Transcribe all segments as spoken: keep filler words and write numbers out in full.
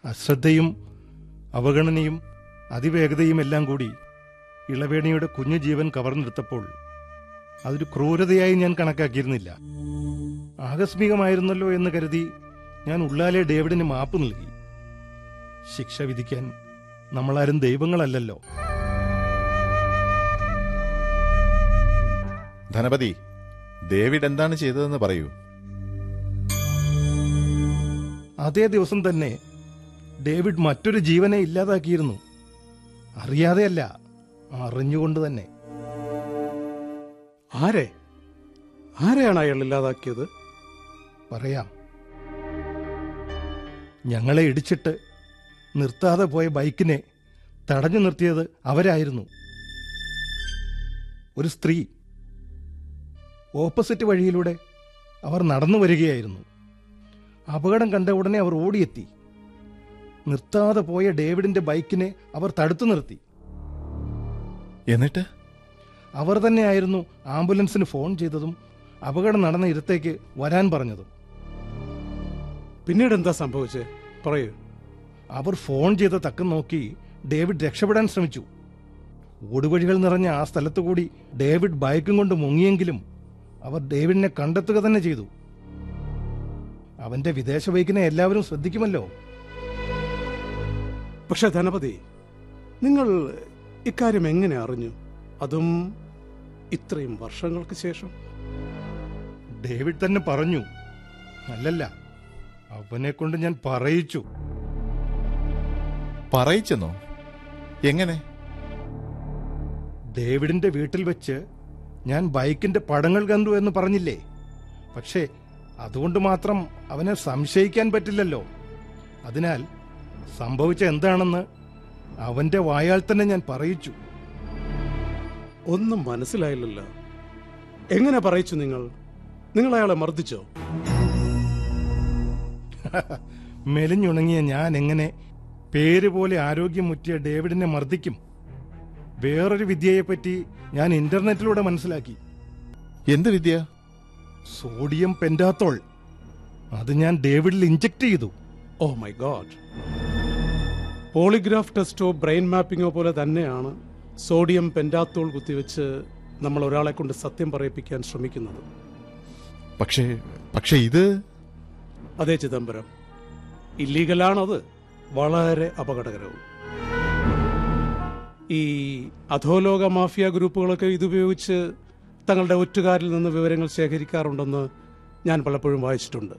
അശ്രദ്ധയും അവഗണനയും അതിവേഗതയും എല്ലാം കൂടി ഇളവേണിയുടെ കുഞ്ഞു ജീവൻ കവർന്നെടുത്തപ്പോൾ അതൊരു ക്രൂരതയായി ഞാൻ കണക്കാക്കിയിരുന്നില്ല. ആകസ്മികമായിരുന്നല്ലോ എന്ന് കരുതി ഞാൻ ഉള്ളാലെ ഡേവിഡിന് മാപ്പ് നൽകി. ശിക്ഷ വിധിക്കാൻ നമ്മളാരും ദൈവങ്ങളല്ലല്ലോ. ധനപതി, ഡേവിഡ് എന്താണ് ചെയ്തതെന്ന് പറയൂ. അതേ ദിവസം തന്നെ ഡേവിഡ് മറ്റൊരു ജീവനെ ഇല്ലാതാക്കിയിരുന്നു. അറിയാതെയല്ല, അറിഞ്ഞുകൊണ്ട് തന്നെ. ആരെ ആരെയാണ് അയാൾ ഇല്ലാതാക്കിയത്? പറയാം. ഞങ്ങളെ ഇടിച്ചിട്ട് നിർത്താതെ പോയ ബൈക്കിനെ തടഞ്ഞു നിർത്തിയത് അവരായിരുന്നു. ഒരു സ്ത്രീ. ഓപ്പോസിറ്റ് വഴിയിലൂടെ അവർ നടന്നു വരികയായിരുന്നു. അപകടം കണ്ട ഉടനെ അവർ ഓടിയെത്തി. നിർത്താതെ പോയ ഡേവിഡിന്റെ ബൈക്കിനെ അവർ തടുത്തു നിർത്തി. എന്നിട്ട് അവർ തന്നെയായിരുന്നു ആംബുലൻസിന് ഫോൺ ചെയ്തതും അപകടം നടന്ന ഇടത്തേക്ക് വരാൻ പറഞ്ഞതും. പിന്നീട് എന്താ സംഭവിച്ചേ? പറയൂ. അവർ ഫോൺ ചെയ്ത തക്കം നോക്കി ഡേവിഡ് രക്ഷപ്പെടാൻ ശ്രമിച്ചു. ഓടുവഴികൾ നിറഞ്ഞ ആ സ്ഥലത്തുകൂടി ഡേവിഡ് ബൈക്കും കൊണ്ട് മുങ്ങിയെങ്കിലും അവർ ഡേവിഡിനെ കണ്ടെത്തുക തന്നെ ചെയ്തു. അവന്റെ വിദേശ ബൈക്കിനെ എല്ലാവരും ശ്രദ്ധിക്കുമല്ലോ. പക്ഷെ ധനപതി, നിങ്ങൾ ഇക്കാര്യം എങ്ങനെ അറിഞ്ഞു? അതും ഇത്രയും വർഷങ്ങൾക്ക് ശേഷം. ഡേവിഡ് തന്നെ പറഞ്ഞു. അല്ലല്ല, അവനെ കൊണ്ട് ഞാൻ പറയിച്ചു. പറയിച്ചെന്നോ? എങ്ങനെ? ഡേവിഡിന്റെ വീട്ടിൽ വെച്ച് ഞാൻ ബൈക്കിന്റെ പടങ്ങൾ കണ്ടു എന്ന് പറഞ്ഞില്ലേ? പക്ഷേ അതുകൊണ്ട് മാത്രം അവനെ സംശയിക്കാൻ പറ്റില്ലല്ലോ. അതിനാൽ സംഭവിച്ച എന്താണെന്ന് അവന്റെ വായാൽ തന്നെ ഞാൻ പറയിച്ചു. ഒന്നും മനസ്സിലായില്ലല്ലോ. എങ്ങനെ പറയിച്ചു നിങ്ങൾ? നിങ്ങൾ അയാളെ മർദ്ദിച്ചോ? മെലിഞ്ഞുണങ്ങിയ ഞാൻ എങ്ങനെ പേര് പോലെ ആരോഗ്യമുറ്റിയ ഡേവിഡിനെ മർദ്ദിക്കും? വേറൊരു വിദ്യയെപ്പറ്റി ഞാൻ ഇന്റർനെറ്റിലൂടെ മനസ്സിലാക്കി. എന്ത് വിദ്യ? സോഡിയം പെന്റാത്തോൾ. അത് ഞാൻ ഡേവിഡിൽ ഇഞ്ചക്ട് ചെയ്തു. Oh my God. Polygraph ടെസ്റ്റോ brain മാപ്പിങ്ങോ പോലെ തന്നെയാണ് സോഡിയം പെന്റാത്തോൾ കുത്തിവെച്ച് നമ്മൾ ഒരാളെ കൊണ്ട് സത്യം പറയിപ്പിക്കാൻ ശ്രമിക്കുന്നത്. പക്ഷേ പക്ഷേ ഇത് അതേ ചിദംബരം, ഇല്ലീഗലാണത്. വളരെ അപകടകരവും. ഈ അധോലോക മാഫിയ ഗ്രൂപ്പുകളൊക്കെ ഇതുപയോഗിച്ച് തങ്ങളുടെ ഒറ്റുകാരിൽ നിന്ന് വിവരങ്ങൾ ശേഖരിക്കാറുണ്ടെന്ന് ഞാൻ പലപ്പോഴും വായിച്ചിട്ടുണ്ട്.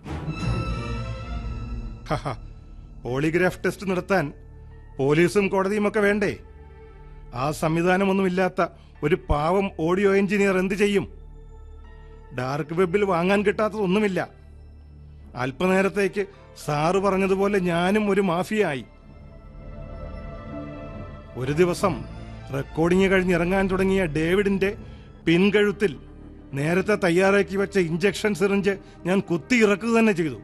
പോളിഗ്രാഫ് ടെസ്റ്റ് നടത്താൻ പോലീസും കോടതിയും ഒക്കെ വേണ്ടേ? ആ സംവിധാനമൊന്നുമില്ലാത്ത ഒരു പാവം ഓഡിയോ എഞ്ചിനീയർ എന്ത് ചെയ്യും? ഡാർക്ക് വെബിൽ വാങ്ങാൻ കിട്ടാത്തതൊന്നുമില്ല. അല്പനേരത്തേക്ക് സാറ് പറഞ്ഞതുപോലെ ഞാനും ഒരു മാഫിയായി. ഒരു ദിവസം റെക്കോർഡിംഗ് കഴിഞ്ഞിറങ്ങാൻ തുടങ്ങിയ ഡേവിഡിന്റെ പിൻകഴുത്തിൽ നേരത്തെ തയ്യാറാക്കി വെച്ച ഇഞ്ചക്ഷൻ സിറിഞ്ച് ഞാൻ കുത്തി ഇറക്കുക തന്നെ ചെയ്തു.